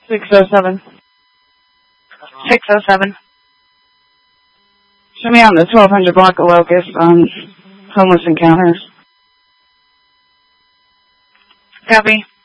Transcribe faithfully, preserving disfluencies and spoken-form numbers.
six oh seven. six oh seven. Show me on the twelve hundred block of Locust on homeless encounters. Copy.